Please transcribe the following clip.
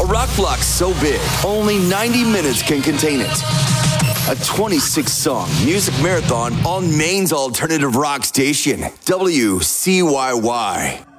A rock block so big, only 90 minutes can contain it. A 26-song music marathon on Maine's alternative rock station, WCYY.